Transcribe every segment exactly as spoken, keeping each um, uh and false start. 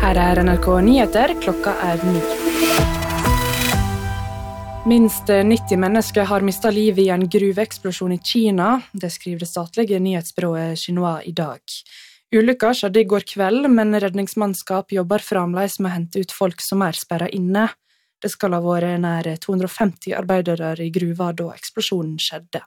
Her er N R K Nyheter, klokka er ni. Minst nitti mennesker har mistet livet i en gruveeksplosjon i Kina, det skriver det statlige nyhetsbyrået Xinhua i dag. Ulykka skjedde i går kveld, men redningsmannskap jobber fremdeles med å hente ut folk som er sperret inne. Det skal ha vært nær to hundre og femti arbeidere i gruva da eksplosjonen skjedde.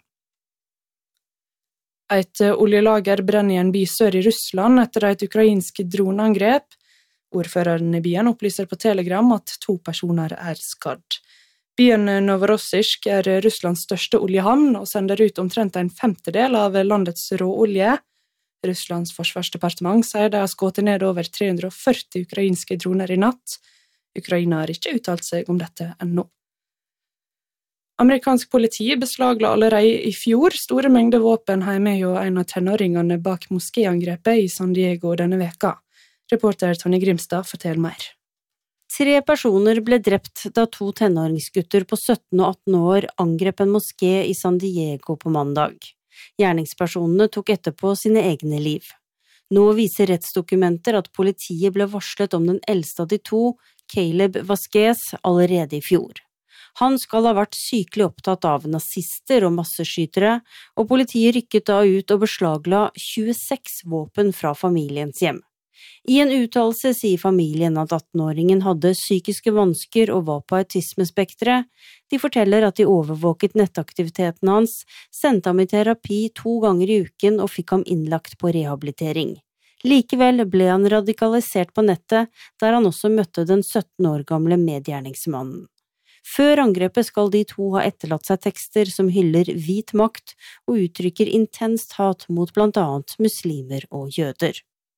Et oljelager brenner i en by sør i Russland etter et ukrainsk droneangrep. Ordføreren i byen opplyser på Telegram at to personer er skadd. Byen Novorossiysk er Russlands største oljehavn og sender ut omtrent en femtedel av landets råolje. Russlands forsvarsdepartement sier de har skutt ned over tre hundre og førti ukrainske droner i natt. Ukraina har ikke uttalt seg om dette ennå. Amerikansk politi beslagla allerede i fjor store mengder våpen hjemme hos en av tenåringene bak moskéangrepet i San Diego denne veka. Reporter Tonje Grimstad forteller mer. Tre personer ble drept da to tenåringsgutter på sytten og atten år angrep en moské i San Diego på mandag. Gjerningspersonene tok etterpå sine egne liv. Nå viser rettsdokumenter at politiet ble varslet om den eldste av de to, Caleb Vasquez, allerede i fjor. Han skal ha vært sykelig opptatt av nazister og masseskytere, og politiet rykket da ut og beslagla tjueseks våpen fra familiens hjem. I en uttalelse sier familien at attenåringen hadde psykiske vansker og var på autismespektret. De forteller at de overvåket nettaktiviteten hans, sendte ham i terapi to ganger i uken og fikk ham innlagt på rehabilitering. Likevel ble han radikalisert på nettet, der han også møtte den sytten år gamle medgjerningsmannen. Før angrepet skal de to ha etterlatt seg tekster som hyller hvit makt og uttrykker intenst hat mot blant annet muslimer og jøder.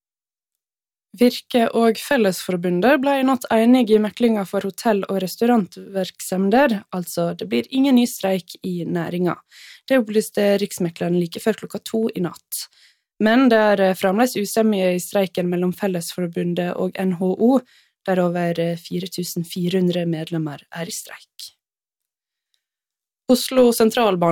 Virke og Fellesforbundet ble i natt enige i meklinga for hotell- og restaurantvirksomheter, altså det blir ingen ny streik i næringa. Det opplyste riksmekleren like før klokka to i natt. Men det er fremdeles usemje i streiken mellom Fellesforbundet og N H O, der over fire tusen fire hundre medlemmer er i streik. Oslo Sentralbane